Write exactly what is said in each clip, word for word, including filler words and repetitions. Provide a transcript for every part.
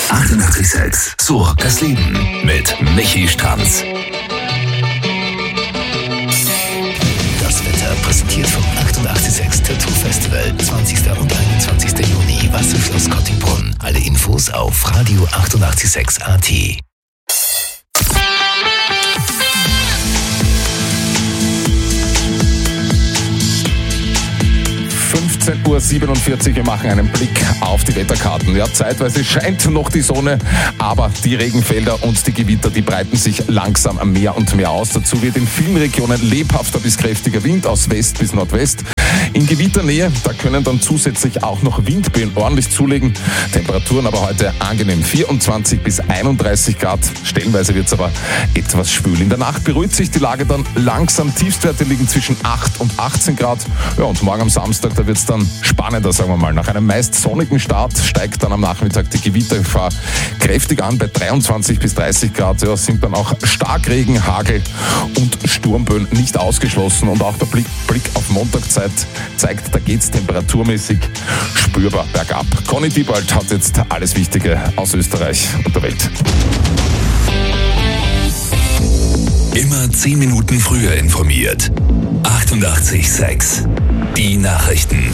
achtundachtzig Komma sechs. So, das Leben mit Michi Stranz. Das Wetter präsentiert vom achtundachtzig Komma sechs Tattoo Festival. zwanzigsten und einundzwanzigsten Juni. Wasserschloss Kottingbrunn. Alle Infos auf Radio achtundachtzig Komma sechs A T. fünfzehn Uhr siebenundvierzig, wir machen einen Blick auf die Wetterkarten. Ja, zeitweise scheint noch die Sonne, aber die Regenfelder und die Gewitter, die breiten sich langsam mehr und mehr aus. Dazu wird in vielen Regionen lebhafter bis kräftiger Wind aus West bis Nordwest. In Gewitternähe, da können dann zusätzlich auch noch Windböen ordentlich zulegen. Temperaturen aber heute angenehm, vierundzwanzig bis einunddreißig Grad. Stellenweise wird es aber etwas schwül. In der Nacht beruhigt sich die Lage dann langsam. Tiefstwerte liegen zwischen acht und achtzehn Grad. Ja, und morgen am Samstag, da wird es dann spannender, sagen wir mal. Nach einem meist sonnigen Start steigt dann am Nachmittag die Gewittergefahr kräftig an. Bei dreiundzwanzig bis dreißig Grad ja, sind dann auch Starkregen, Hagel und Sturmböen nicht ausgeschlossen. Und auch der Blick, Blick auf Montagzeit zeigt, da geht's temperaturmäßig spürbar bergab. Conny Diebald hat jetzt alles Wichtige aus Österreich und der Welt. Immer zehn Minuten früher informiert. achtundachtzig Komma sechs. Die Nachrichten.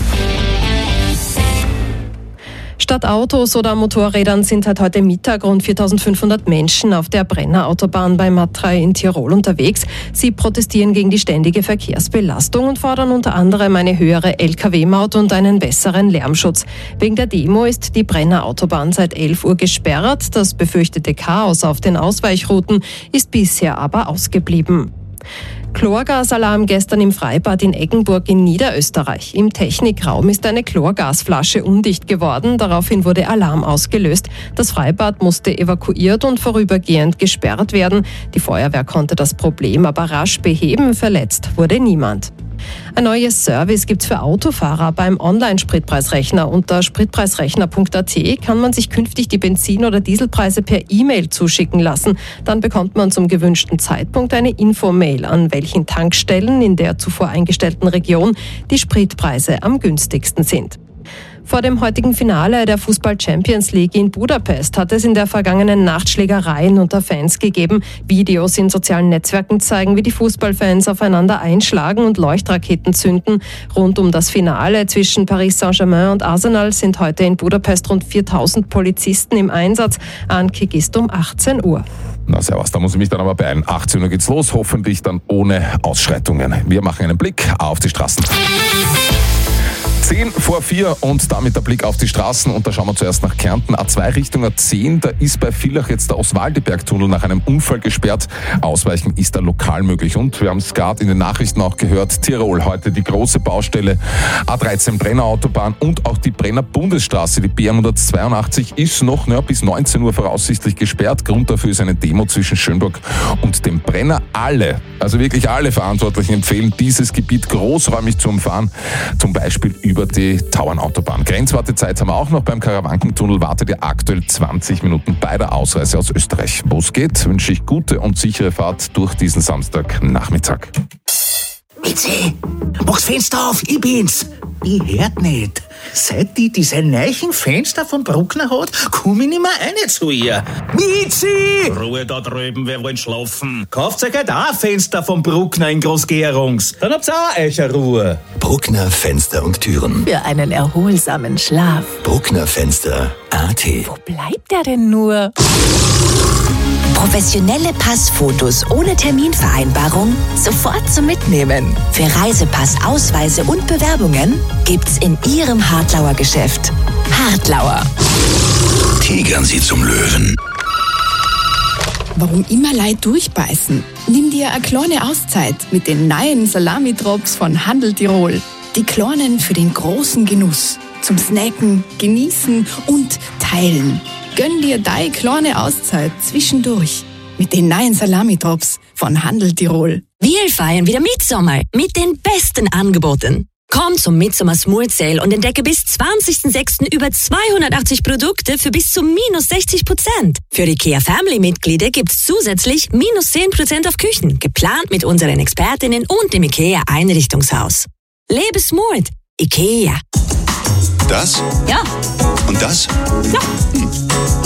Statt Autos oder Motorrädern sind seit heute Mittag rund viertausendfünfhundert Menschen auf der Brenner Autobahn bei Matrei in Tirol unterwegs. Sie protestieren gegen die ständige Verkehrsbelastung und fordern unter anderem eine höhere L K W-Maut und einen besseren Lärmschutz. Wegen der Demo ist die Brenner Autobahn seit elf Uhr gesperrt. Das befürchtete Chaos auf den Ausweichrouten ist bisher aber ausgeblieben. Chlorgasalarm gestern im Freibad in Eggenburg in Niederösterreich. Im Technikraum ist eine Chlorgasflasche undicht geworden. Daraufhin wurde Alarm ausgelöst. Das Freibad musste evakuiert und vorübergehend gesperrt werden. Die Feuerwehr konnte das Problem aber rasch beheben. Verletzt wurde niemand. Ein neues Service gibt's für Autofahrer beim Online-Spritpreisrechner. Unter spritpreisrechner punkt a t kann man sich künftig die Benzin- oder Dieselpreise per E-Mail zuschicken lassen. Dann bekommt man zum gewünschten Zeitpunkt eine Infomail, an welchen Tankstellen in der zuvor eingestellten Region die Spritpreise am günstigsten sind. Vor dem heutigen Finale der Fußball-Champions League in Budapest hat es in der vergangenen Nacht Schlägereien unter Fans gegeben. Videos in sozialen Netzwerken zeigen, wie die Fußballfans aufeinander einschlagen und Leuchtraketen zünden. Rund um das Finale zwischen Paris Saint-Germain und Arsenal sind heute in Budapest rund viertausend Polizisten im Einsatz. Ankick ist um achtzehn Uhr. Na servus, da muss ich mich dann aber beeilen. achtzehn Uhr geht's los, hoffentlich dann ohne Ausschreitungen. Wir machen einen Blick auf die Straßen. zehn vor vier und damit der Blick auf die Straßen und da schauen wir zuerst nach Kärnten. A zwei Richtung A zehn, da ist bei Villach jetzt der Oswaldiberg-Tunnel nach einem Unfall gesperrt. Ausweichen ist da lokal möglich und wir haben es gerade in den Nachrichten auch gehört, Tirol heute die große Baustelle. A dreizehn Brenner Autobahn und auch die Brenner Bundesstraße, die B hundertzweiundachtzig ist noch ja, bis neunzehn Uhr voraussichtlich gesperrt. Grund dafür ist eine Demo zwischen Schönburg und dem Brenner. Alle, also wirklich alle Verantwortlichen empfehlen, dieses Gebiet großräumig zu umfahren, zum Beispiel über über die Tauernautobahn. Grenzwartezeit haben wir auch noch. Beim Karawankentunnel wartet ihr aktuell zwanzig Minuten bei der Ausreise aus Österreich. Wo es geht, wünsche ich gute und sichere Fahrt durch diesen Samstagnachmittag. Mitzi, mach's Fenster auf, ich bin's. Ich hört nicht. Seit die diese neuen Fenster von Bruckner hat, komm ich nicht mehr rein zu ihr. Mitzi! Ruhe da drüben, wir wollen schlafen. Kauft euch halt auch ein Fenster von Bruckner in Großgärungs. Dann habt's auch euch eine Ruhe. Bruckner Fenster und Türen. Für einen erholsamen Schlaf. Bruckner Fenster A T. Wo bleibt er denn nur? Professionelle Passfotos ohne Terminvereinbarung sofort zum Mitnehmen. Für Reisepass, Ausweise und Bewerbungen gibt's in Ihrem Hartlauer Geschäft. Hartlauer. Tigern Sie zum Löwen. Warum immer Leid durchbeißen? Nimm dir eine kleine Auszeit mit den neuen Salami-Drops von Handel Tirol. Die kleinen für den großen Genuss. Zum Snacken, Genießen und Teilen. Gönn dir deine kleine Auszeit zwischendurch mit den neuen Salami-Drops von Handel Tirol. Wir feiern wieder Mitsommer mit den besten Angeboten. Komm zum Midsommer Smooth Sale und entdecke bis zwanzigsten sechsten über zweihundertachtzig Produkte für bis zu minus sechzig Prozent. Für IKEA Family Mitglieder gibt's zusätzlich minus zehn Prozent auf Küchen, geplant mit unseren Expertinnen und dem IKEA Einrichtungshaus. Lebe smooth. IKEA. Das? Ja. Und das? Ja. Hm. Und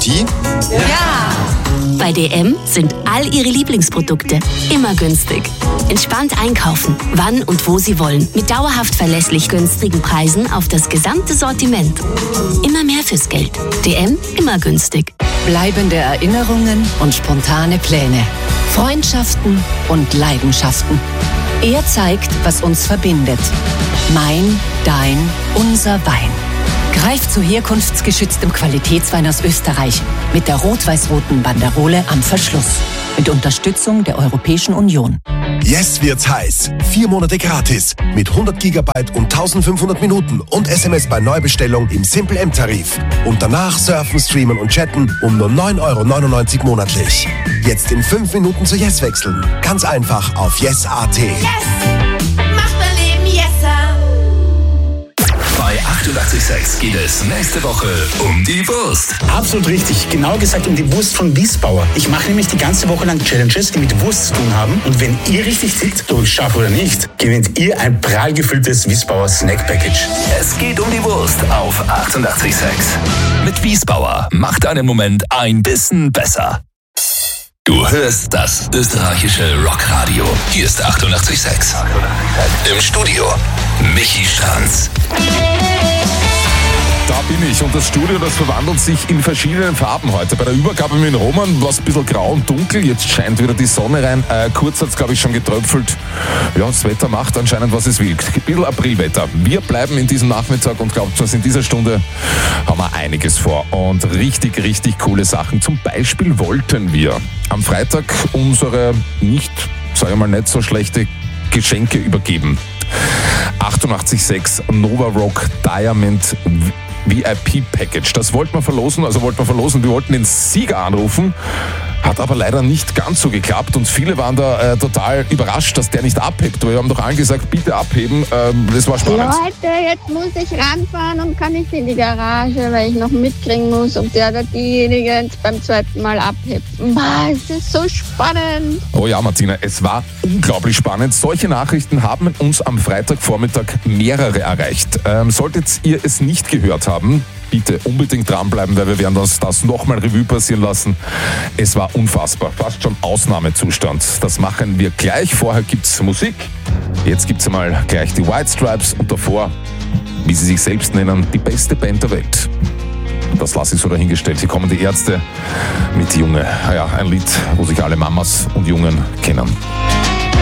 Garantie? Ja! Bei D M sind all Ihre Lieblingsprodukte immer günstig. Entspannt einkaufen, wann und wo Sie wollen. Mit dauerhaft verlässlich günstigen Preisen auf das gesamte Sortiment. Immer mehr fürs Geld. D M, immer günstig. Bleibende Erinnerungen und spontane Pläne. Freundschaften und Leidenschaften. Er zeigt, was uns verbindet. Mein, dein, unser Wein. Greif zu herkunftsgeschütztem Qualitätswein aus Österreich mit der rot-weiß-roten Banderole am Verschluss. Mit Unterstützung der Europäischen Union. Jetzt wird's heiß. Vier Monate gratis. Mit hundert Gigabyte und eintausendfünfhundert Minuten und S M S bei Neubestellung im Simple M-Tarif. Und danach surfen, streamen und chatten um nur neun Euro neunundneunzig monatlich. Jetzt in fünf Minuten zu Yes wechseln. Ganz einfach auf yes punkt a t. Yes! Macht mein Leben yesser! Bei achtundachtzig Komma sechs geht es nächste Woche um die Wurst. Absolut richtig. Genau gesagt um die Wurst von Wiesbauer. Ich mache nämlich die ganze Woche lang Challenges, die mit Wurst zu tun haben. Und wenn ihr richtig tickt, ob ich schaffe oder nicht, gewinnt ihr ein prall gefülltes Wiesbauer Snack Package. Es geht um die Wurst auf achtundachtzig Komma sechs. Mit Wiesbauer macht deinen Moment ein bisschen besser. Du hörst das österreichische Rockradio. Hier ist achtundachtzig Komma sechs. Im Studio Michi Stranz. Da bin ich und das Studio, das verwandelt sich in verschiedenen Farben heute. Bei der Übergabe mit Roman war es ein bisschen grau und dunkel, jetzt scheint wieder die Sonne rein. Äh, kurz hat es, glaube ich, schon getröpfelt. Ja, das Wetter macht anscheinend, was es will. Ein bisschen Aprilwetter. Wir bleiben in diesem Nachmittag und glaubt was in dieser Stunde haben wir einiges vor und richtig, richtig coole Sachen. Zum Beispiel wollten wir am Freitag unsere nicht, sage ich mal, nicht so schlechte Geschenke übergeben. achtundachtzig Komma sechs Nova Rock Diamond V I P Package. Das wollten wir verlosen, also wollten wir verlosen, wir wollten den Sieger anrufen, hat aber leider nicht ganz so geklappt und viele waren da äh, total überrascht, dass der nicht abhebt. Wir haben doch allen gesagt, bitte abheben, ähm, das war spannend. Leute, jetzt muss ich ranfahren und kann nicht in die Garage, weil ich noch mitkriegen muss, ob der oder diejenige jetzt beim zweiten Mal abhebt. Boah, es ist so spannend. Oh ja, Martina, es war unglaublich spannend. Solche Nachrichten haben uns am Freitagvormittag mehrere erreicht. Ähm, solltet ihr es nicht gehört haben, bitte unbedingt dranbleiben, weil wir werden das, das nochmal Revue passieren lassen. Es war unfassbar, fast schon Ausnahmezustand. Das machen wir gleich. Vorher gibt's Musik. Jetzt gibt's einmal gleich die White Stripes und davor, wie sie sich selbst nennen, die beste Band der Welt. Das lasse ich so dahingestellt. Hier kommen die Ärzte mit Junge. Ja, ein Lied, wo sich alle Mamas und Jungen kennen.